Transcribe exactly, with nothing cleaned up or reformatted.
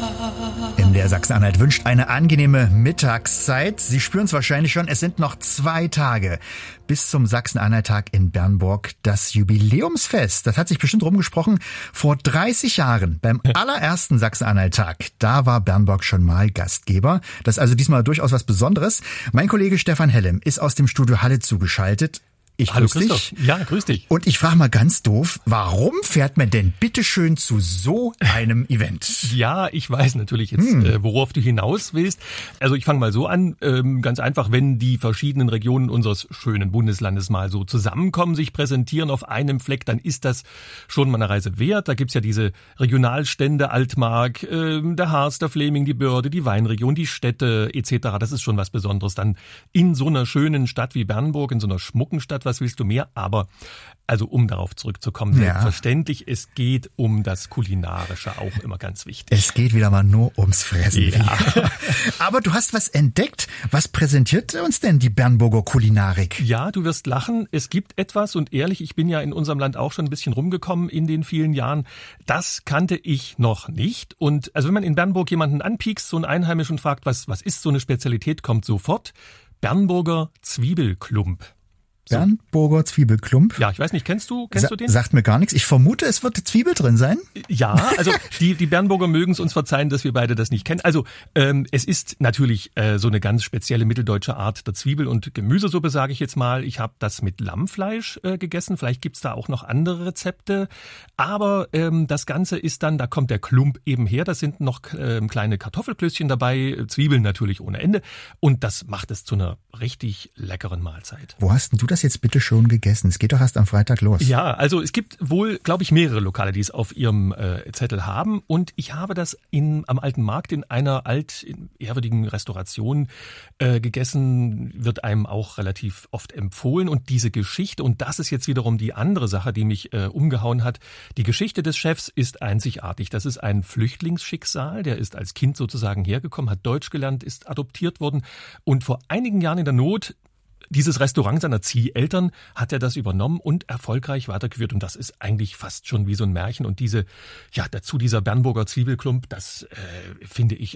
M D R Sachsen-Anhalt wünscht eine angenehme Mittagszeit. Sie spüren es wahrscheinlich schon, es sind noch zwei Tage bis zum Sachsen-Anhalt-Tag in Bernburg, das Jubiläumsfest. Das hat sich bestimmt rumgesprochen. Vor dreißig Jahren, beim allerersten Sachsen-Anhalt-Tag, da war Bernburg schon mal Gastgeber. Das ist also diesmal durchaus was Besonderes. Mein Kollege Stefan Hellem ist aus dem Studio Halle zugeschaltet. Ich Hallo grüß Christoph. dich. Ja, grüß dich. Und ich frage mal ganz doof, warum fährt man denn bitteschön zu so einem Event? Ja, ich weiß natürlich jetzt, hm. äh, worauf du hinaus willst. Also ich fange mal so an, ähm, ganz einfach, wenn die verschiedenen Regionen unseres schönen Bundeslandes mal so zusammenkommen, sich präsentieren auf einem Fleck, dann ist das schon mal eine Reise wert. Da gibt's ja diese Regionalstände, Altmark, äh, der Harz, der Fläming, die Börde, die Weinregion, die Städte et cetera. Das ist schon was Besonderes. Dann in so einer schönen Stadt wie Bernburg, in so einer schmucken Stadt, was willst du mehr? Aber, also um darauf zurückzukommen, ja. selbstverständlich, es geht um das Kulinarische, auch immer ganz wichtig. Es geht wieder mal nur ums Fressen. Ja. Aber du hast was entdeckt. Was präsentiert uns denn die Bernburger Kulinarik? Ja, du wirst lachen. Es gibt etwas, und ehrlich, ich bin ja in unserem Land auch schon ein bisschen rumgekommen in den vielen Jahren. Das kannte ich noch nicht. Und also wenn man in Bernburg jemanden anpiekst, so einen Einheimischen, und fragt, was, was ist so eine Spezialität, kommt sofort Bernburger Zwiebelklump. So. Bernburger Zwiebelklump. Ja, ich weiß nicht, kennst du, kennst Sa- du den? Sagt mir gar nichts. Ich vermute, es wird Zwiebel drin sein. Ja, also die, die Bernburger mögen es uns verzeihen, dass wir beide das nicht kennen. Also ähm, es ist natürlich äh, so eine ganz spezielle mitteldeutsche Art der Zwiebel- und Gemüsesuppe, sage ich jetzt mal. Ich habe das mit Lammfleisch äh, gegessen. Vielleicht gibt's da auch noch andere Rezepte. Aber ähm, das Ganze ist dann, da kommt der Klump eben her. Da sind noch äh, kleine Kartoffelklößchen dabei, Zwiebeln natürlich ohne Ende. Und das macht es zu einer richtig leckeren Mahlzeit. Wo hast denn du das jetzt bitte schon gegessen? Es geht doch erst am Freitag los. Ja, also es gibt wohl, glaube ich, mehrere Lokale, die es auf ihrem äh, Zettel haben. Und ich habe das in, am Alten Markt in einer alt in ehrwürdigen Restauration äh, gegessen. Wird einem auch relativ oft empfohlen. Und diese Geschichte, und das ist jetzt wiederum die andere Sache, die mich äh, umgehauen hat. Die Geschichte des Chefs ist einzigartig. Das ist ein Flüchtlingsschicksal. Der ist als Kind sozusagen hergekommen, hat Deutsch gelernt, ist adoptiert worden. Und vor einigen Jahren in der Not, dieses Restaurant seiner Zieheltern, hat er das übernommen und erfolgreich weitergeführt. Und das ist eigentlich fast schon wie so ein Märchen. Und diese, ja, dazu dieser Bernburger Zwiebelklump, das äh, finde ich